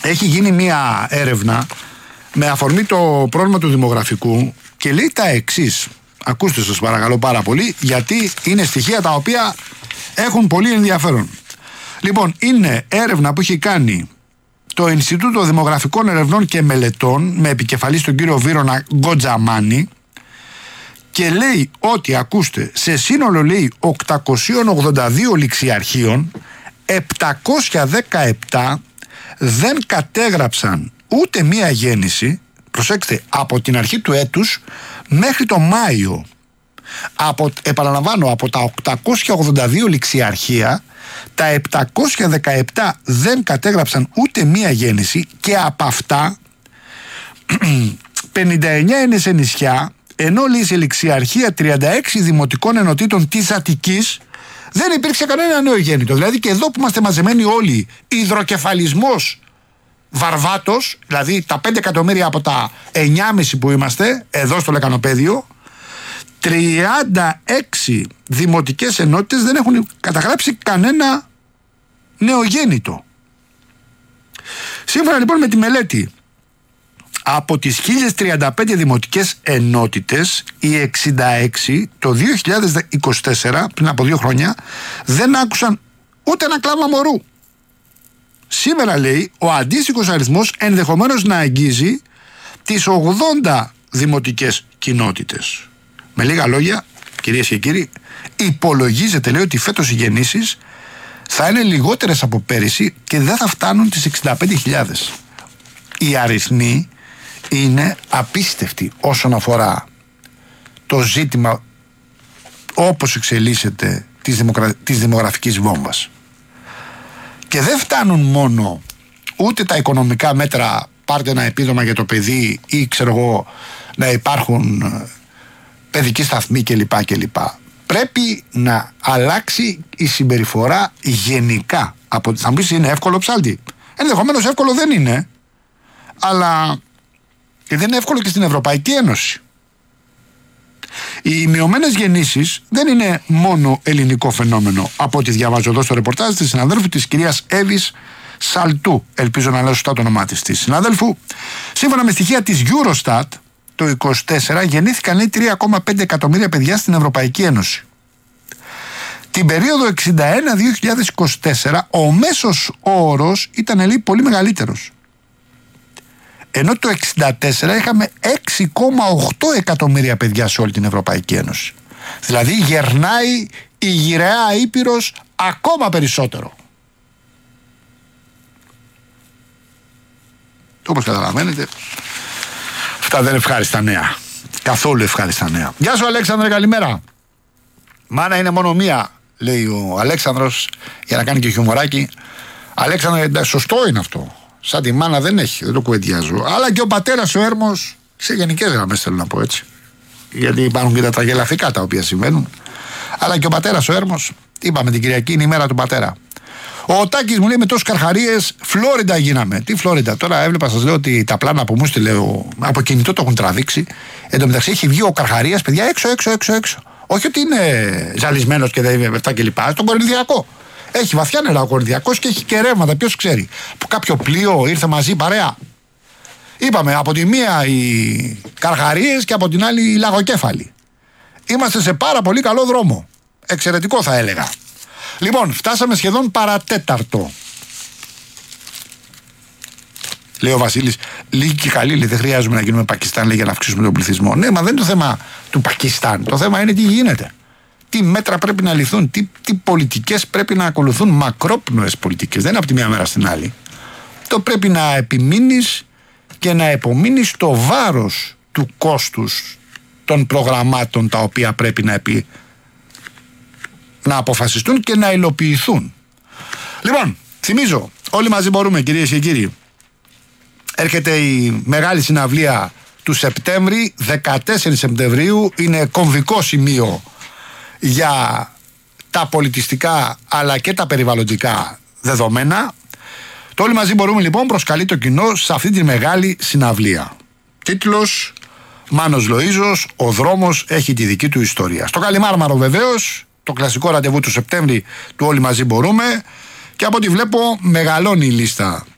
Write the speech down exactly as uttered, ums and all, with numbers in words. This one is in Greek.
έχει γίνει μια έρευνα με αφορμή το πρόβλημα του δημογραφικού και λέει τα εξής. Ακούστε σας παρακαλώ πάρα πολύ, γιατί είναι στοιχεία τα οποία έχουν πολύ ενδιαφέρον. Λοιπόν, είναι έρευνα που έχει κάνει το Ινστιτούτο Δημογραφικών Ερευνών και Μελετών με επικεφαλή τον κύριο Βίρονα Γκοτζαμάνη και λέει ότι, ακούστε, σε σύνολο λέει οκτακόσια ογδόντα δύο ληξιαρχείων επτακόσια δεκαεπτά δεν κατέγραψαν ούτε μία γέννηση, προσέξτε, από την αρχή του έτους μέχρι το Μάιο. Από, επαναλαμβάνω, από τα οκτακόσια ογδόντα δύο ληξιαρχεία τα επτακόσια δεκαεπτά δεν κατέγραψαν ούτε μία γέννηση και από αυτά πενήντα εννιά είναι σε νησιά, ενώ λέει σε ληξιαρχεία τριάντα έξι δημοτικών ενωτήτων της Αττικής δεν υπήρξε κανένα νεογέννητο. Δηλαδή και εδώ που είμαστε μαζεμένοι όλοι, υδροκεφαλισμός βαρβάτος, δηλαδή τα πέντε εκατομμύρια από τα εννιά κόμμα πέντε που είμαστε εδώ στο Λεκανοπαίδιο, τριάντα έξι δημοτικές ενότητες δεν έχουν καταγράψει κανένα νεογέννητο. Σύμφωνα λοιπόν με τη μελέτη, από τις χίλιες τριάντα πέντε δημοτικές ενότητες, οι εξήντα έξι το δύο χιλιάδες είκοσι τέσσερα, πριν από δύο χρόνια, δεν άκουσαν ούτε ένα κλάμα μωρού. Σήμερα, λέει, ο αντίστοιχος αριθμός ενδεχομένως να αγγίζει τις ογδόντα δημοτικές κοινότητες. Με λίγα λόγια, κυρίες και κύριοι, υπολογίζεται, λέει, ότι φέτος οι γεννήσεις θα είναι λιγότερες από πέρυσι και δεν θα φτάνουν τις εξήντα πέντε χιλιάδες. Οι αριθμοί είναι απίστευτοι όσον αφορά το ζήτημα όπως εξελίσσεται της, δημοκρα... της δημογραφικής βόμβας. Και δεν φτάνουν μόνο ούτε τα οικονομικά μέτρα, πάρτε ένα επίδομα για το παιδί ή ξέρω εγώ να υπάρχουν παιδικοί σταθμοί κλπ. κλπ. Πρέπει να αλλάξει η συμπεριφορά γενικά. Από... Θα μου πεις, είναι εύκολο ψάλτη? Ενδεχομένως εύκολο δεν είναι, αλλά και δεν είναι εύκολο και στην Ευρωπαϊκή Ένωση. Οι μειωμένες γεννήσεις δεν είναι μόνο ελληνικό φαινόμενο. Από ό,τι διαβάζω εδώ στο ρεπορτάζ της συναδέλφου της κυρίας Εύης Σαλτού, ελπίζω να λέω σωστά το όνομά της, της συναδέλφου, σύμφωνα με στοιχεία της Eurostat, το είκοσι τέσσερα γεννήθηκαν, λέει, τρία κόμμα πέντε εκατομμύρια παιδιά στην Ευρωπαϊκή Ένωση. Την περίοδο εξήντα ένα με δύο χιλιάδες είκοσι τέσσερα ο μέσος όρος ήταν, λέει, πολύ μεγαλύτερος. Ενώ το εξήντα τέσσερα είχαμε έξι κόμμα οκτώ εκατομμύρια παιδιά σε όλη την Ευρωπαϊκή Ένωση. Δηλαδή γερνάει η γυραιά Ήπειρος ακόμα περισσότερο. Όπως καταλαβαίνετε, αυτά δεν είναι ευχάριστα νέα. Καθόλου ευχάριστα νέα. Γεια σου Αλέξανδρε, καλημέρα. Μάνα είναι μόνο μία, λέει ο Αλέξανδρος, για να κάνει και χιουμοράκι. Αλέξανδρε, σωστό είναι αυτό. Σαν τη μάνα δεν έχει, δεν το κουβεντιάζω. Αλλά και ο πατέρας ο Έρμος, σε γενικές γραμμές θέλω να πω έτσι. Γιατί υπάρχουν και τα τραγελαφικά τα οποία συμβαίνουν. Αλλά και ο πατέρας ο Έρμος, είπαμε την Κυριακή είναι η μέρα του πατέρα. Ο Τάκης μου λέει με τόσες καρχαρίες, Φλόριντα γίναμε. Τι Φλόριντα, τώρα έβλεπα, σας λέω ότι τα πλάνα που μου στείλε από κινητό το έχουν τραβήξει. Εν τω μεταξύ έχει βγει ο Καρχαρίας, παιδιά, έξω, έξω, έξω, έξω. Όχι ότι είναι ζαλισμένος και δεν είναι αυτά κλπ. Στον Κορινθιακό. Έχει βαθιά νερά ο Κορινθιακός και έχει και ρεύματα. Ποιος ξέρει. Που κάποιο πλοίο ήρθε μαζί παρέα. Είπαμε από τη μία οι Καρχαρίες και από την άλλη οι Λαγοκέφαλοι. Είμαστε σε πάρα πολύ καλό δρόμο. Εξαιρετικό θα έλεγα. Λοιπόν, φτάσαμε σχεδόν παρατέταρτο. Λέει ο Βασίλης, λίγοι και καλοί, λέει, δεν χρειάζομαι να γίνουμε Πακιστάν, λέει, για να αυξήσουμε τον πληθυσμό. Ναι, μα δεν είναι το θέμα του Πακιστάν. Το θέμα είναι τι γίνεται. Τι μέτρα πρέπει να ληφθούν, τι, τι πολιτικές πρέπει να ακολουθούν, μακρόπνοες πολιτικές. Δεν είναι από τη μία μέρα στην άλλη. Το πρέπει να επιμείνεις και να επομείνεις το βάρος του κόστους των προγραμμάτων τα οποία πρέπει να, επι... να αποφασιστούν και να υλοποιηθούν. Λοιπόν, θυμίζω, όλοι μαζί μπορούμε, κυρίες και κύριοι. Έρχεται η μεγάλη συναυλία του Σεπτέμβρη, δεκατέσσερις Σεπτεμβρίου, είναι κομβικό σημείο για τα πολιτιστικά αλλά και τα περιβαλλοντικά δεδομένα. Το όλοι μαζί μπορούμε λοιπόν προσκαλεί το κοινό σε αυτή τη μεγάλη συναυλία. Τίτλος Μάνος Λοΐζος, ο δρόμος έχει τη δική του ιστορία. Στο Καλιμάρμαρο βεβαίως, το κλασικό ραντεβού του Σεπτέμβρη του όλοι μαζί μπορούμε, και από ό,τι βλέπω μεγαλώνει η λίστα